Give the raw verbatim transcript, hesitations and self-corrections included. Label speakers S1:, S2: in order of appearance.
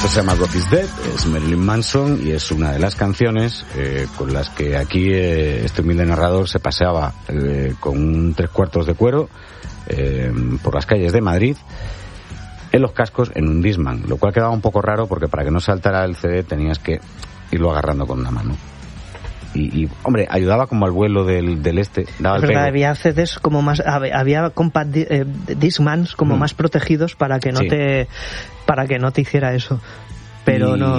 S1: Esto se llama God is Dead, es Marilyn Manson y es una de las canciones eh, con las que aquí eh, este humilde narrador se paseaba eh, con un tres cuartos de cuero eh, por las calles de Madrid en los cascos en un Discman, lo cual quedaba un poco raro porque para que no saltara el C D tenías que irlo agarrando con una mano. Y, y hombre, ayudaba como al vuelo del, del este. Daba
S2: es
S1: el
S2: verdad,
S1: pego.
S2: había C Ds como más, había compact eh, Discmans como mm. más protegidos para que no sí. te para que no te hiciera eso. Pero
S1: y...
S2: no